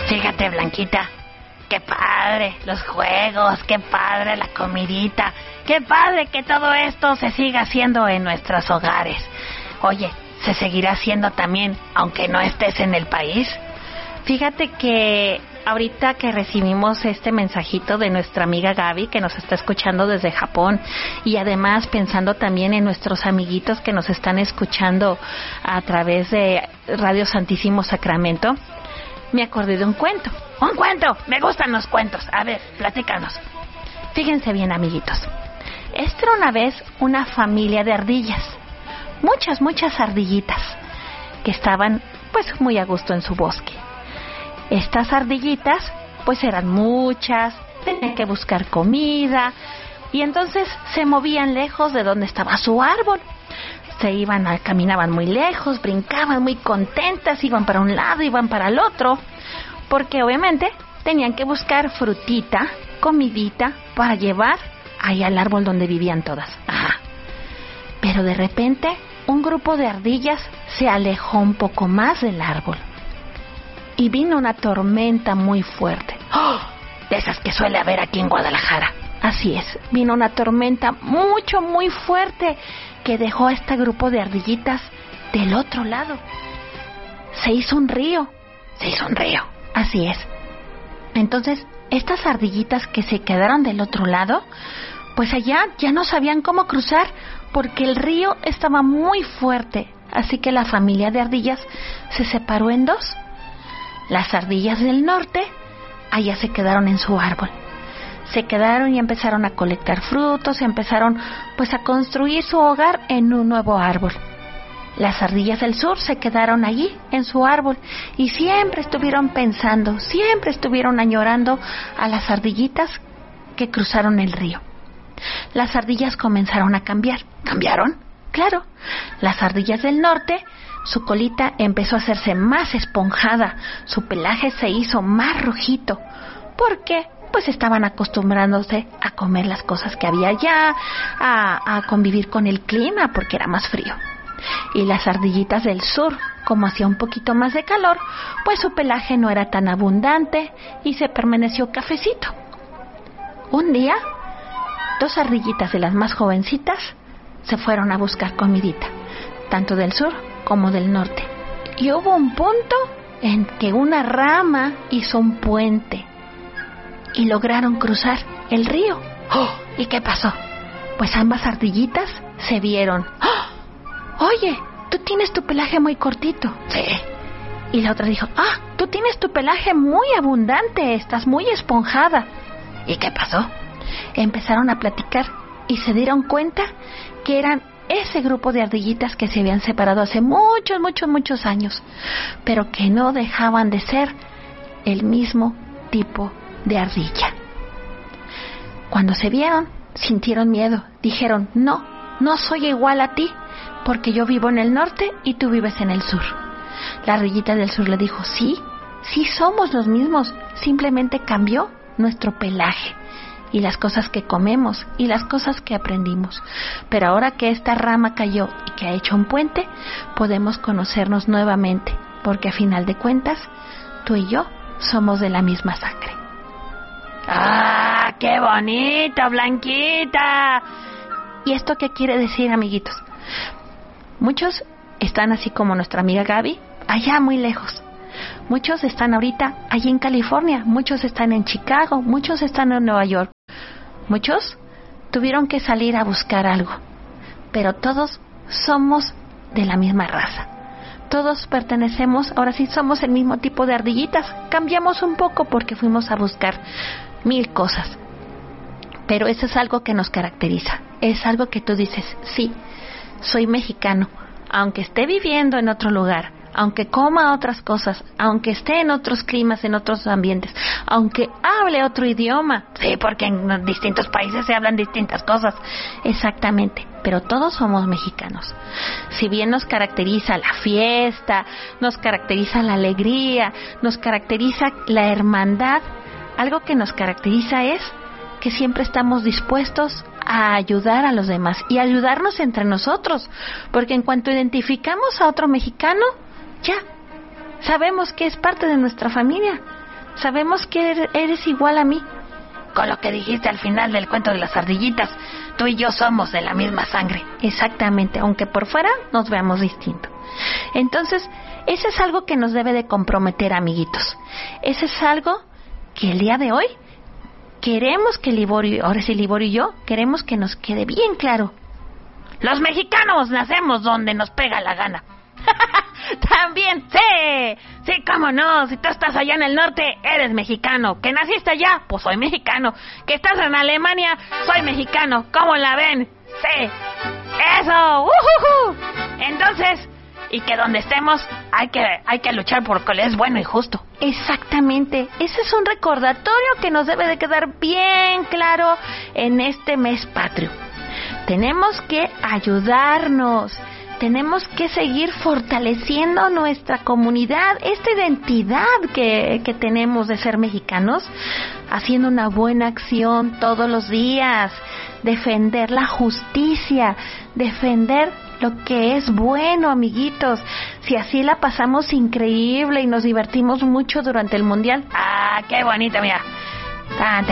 Fíjate, Blanquita, qué padre los juegos, qué padre la comidita, qué padre que todo esto se siga haciendo en nuestros hogares. Oye, ¿se seguirá haciendo también aunque no estés en el país? Fíjate que ahorita que recibimos este mensajito de nuestra amiga Gaby, que nos está escuchando desde Japón, y además pensando también en nuestros amiguitos que nos están escuchando a través de Radio Santísimo Sacramento, me acordé de un cuento. ¡Un cuento! Me gustan los cuentos. A ver, platícanos. Fíjense bien, amiguitos. Esta era una vez una familia de ardillas. Muchas ardillitas que estaban pues muy a gusto en su bosque. Estas ardillitas pues eran muchas, tenían que buscar comida y entonces se movían lejos de donde estaba su árbol. Caminaban muy lejos, brincaban muy contentas, iban para un lado, iban para el otro, porque obviamente tenían que buscar frutita, comidita para llevar ahí al árbol donde vivían todas. Ajá. Pero de repente un grupo de ardillas se alejó un poco más del árbol y vino una tormenta muy fuerte. ¡Oh! De esas que suele haber aquí en Guadalajara. Así es, vino una tormenta muy fuerte que dejó a este grupo de ardillitas del otro lado. Se hizo un río. Así es. Entonces, estas ardillitas que se quedaron del otro lado, pues allá ya no sabían cómo cruzar porque el río estaba muy fuerte. Así que la familia de ardillas se separó en dos. Las ardillas del norte, allá se quedaron en su árbol. Se quedaron y empezaron a colectar frutos, empezaron pues a construir su hogar en un nuevo árbol. Las ardillas del sur se quedaron allí en su árbol y siempre estuvieron pensando, siempre estuvieron añorando a las ardillitas que cruzaron el río. Las ardillas comenzaron a cambiar. ¿Cambiaron? Claro. Las ardillas del norte, su colita empezó a hacerse más esponjada, su pelaje se hizo más rojito. ¿Por qué? Pues estaban acostumbrándose a comer las cosas que había allá, a convivir con el clima porque era más frío. Y las ardillitas del sur, como hacía un poquito más de calor, pues su pelaje no era tan abundante y se permaneció cafecito. Un día, dos ardillitas de las más jovencitas se fueron a buscar comidita, tanto del sur como del norte. Y hubo un punto en que una rama hizo un puente y lograron cruzar el río. ¡Oh! ¿Y qué pasó? Pues ambas ardillitas se vieron. ¡Oh! Oye, tú tienes tu pelaje muy cortito. Sí. Y la otra dijo, tú tienes tu pelaje muy abundante, estás muy esponjada. ¿Y qué pasó? Empezaron a platicar y se dieron cuenta que eran ese grupo de ardillitas que se habían separado hace muchos años, pero que no dejaban de ser el mismo tipo de ardilla. Cuando se vieron, sintieron miedo. Dijeron, no soy igual a ti, porque yo vivo en el norte y tú vives en el sur. La ardillita del sur le dijo, sí somos los mismos, simplemente cambió nuestro pelaje y las cosas que comemos y las cosas que aprendimos. Pero ahora que esta rama cayó y que ha hecho un puente, podemos conocernos nuevamente, porque a final de cuentas, tú y yo somos de la misma sangre. ¡Ah, qué bonito, Blanquita! ¿Y esto qué quiere decir, amiguitos? Muchos están así como nuestra amiga Gaby, allá muy lejos. Muchos están ahorita allí en California, muchos están en Chicago, muchos están en Nueva York. Muchos tuvieron que salir a buscar algo, pero todos somos de la misma raza. Todos pertenecemos, ahora sí somos el mismo tipo de ardillitas. Cambiamos un poco porque fuimos a buscar 1000 cosas. Pero eso es algo que nos caracteriza. Es algo que tú dices, sí, soy mexicano, aunque esté viviendo en otro lugar, aunque coma otras cosas, aunque esté en otros climas, en otros ambientes, aunque hable otro idioma. Sí, porque en distintos países se hablan distintas cosas. Exactamente, pero todos somos mexicanos. Si bien nos caracteriza la fiesta, nos caracteriza la alegría, nos caracteriza la hermandad, algo que nos caracteriza es que siempre estamos dispuestos a ayudar a los demás y a ayudarnos entre nosotros, porque en cuanto identificamos a otro mexicano, ya sabemos que es parte de nuestra familia. Sabemos que eres igual a mí. Con lo que dijiste al final del cuento de las ardillitas, tú y yo somos de la misma sangre. Exactamente, aunque por fuera nos veamos distinto. Entonces, eso es algo que nos debe de comprometer, amiguitos. Eso es algo que el día de hoy queremos que Liborio y yo, queremos que nos quede bien claro. Los mexicanos nacemos donde nos pega la gana. También, sí, cómo no, si tú estás allá en el norte, eres mexicano. Que naciste allá, pues soy mexicano. Que estás en Alemania, soy mexicano. ¿Cómo la ven? Sí, eso, Entonces, y que donde estemos, hay que luchar por lo que es bueno y justo. Exactamente, ese es un recordatorio que nos debe de quedar bien claro en este mes patrio. Tenemos que ayudarnos. Tenemos que seguir fortaleciendo nuestra comunidad, esta identidad que tenemos de ser mexicanos, haciendo una buena acción todos los días, defender la justicia, defender lo que es bueno, amiguitos. Si así la pasamos increíble y nos divertimos mucho durante el Mundial. ¡Ah, qué bonito, mira!